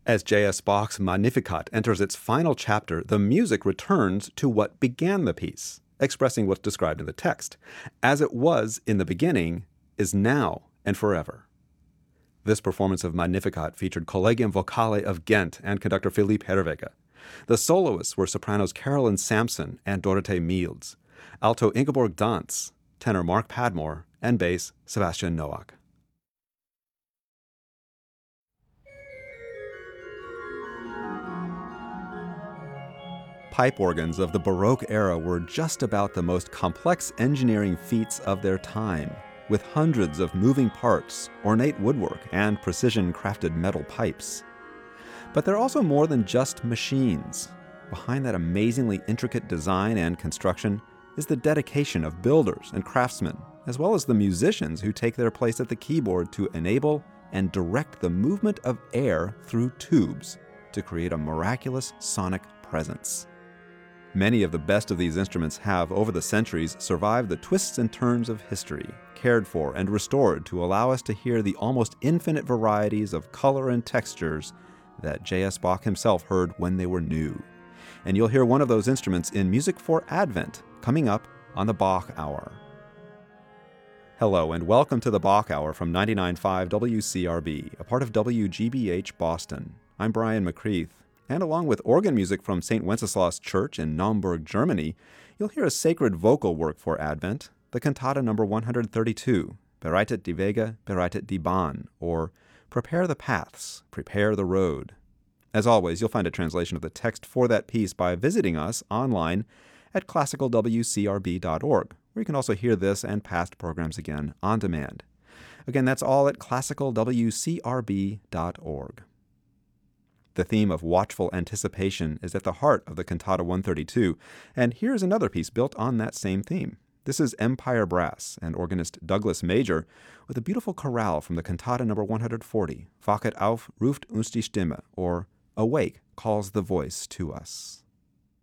As J.S. Bach's Magnificat enters its final chapter, the music returns to what began the piece, expressing what's described in the text. As it was in the beginning, is now and forever. This performance of Magnificat featured Collegium Vocale of Ghent and conductor Philippe Herweghe. The soloists were sopranos Carolyn Sampson and Dorothee Miels, alto Ingeborg Dantz, tenor Mark Padmore, and bass Sebastian Nowak. Pipe organs of the Baroque era were just about the most complex engineering feats of their time, with hundreds of moving parts, ornate woodwork, and precision-crafted metal pipes. But they're also more than just machines. Behind that amazingly intricate design and construction is the dedication of builders and craftsmen, as well as the musicians who take their place at the keyboard to enable and direct the movement of air through tubes to create a miraculous sonic presence. Many of the best of these instruments have, over the centuries, survived the twists and turns of history, cared for and restored to allow us to hear the almost infinite varieties of color and textures that J.S. Bach himself heard when they were new. And you'll hear one of those instruments in Music for Advent, coming up on the Bach Hour. Hello, and welcome to the Bach Hour from 99.5 WCRB, a part of WGBH Boston. I'm Brian McCreath. And along with organ music from St. Wenceslas Church in Naumburg, Germany, you'll hear a sacred vocal work for Advent, the cantata number 132, Bereitet die Wege, bereitet die Bahn, or Prepare the Paths, Prepare the Road. As always, you'll find a translation of the text for that piece by visiting us online at classicalwcrb.org, where you can also hear this and past programs again on demand. Again, that's all at classicalwcrb.org. The theme of watchful anticipation is at the heart of the Cantata 132, and here's another piece built on that same theme. This is Empire Brass and organist Douglas Major with a beautiful chorale from the Cantata number 140, Wachet auf, ruft uns die Stimme, or Awake calls the voice to us.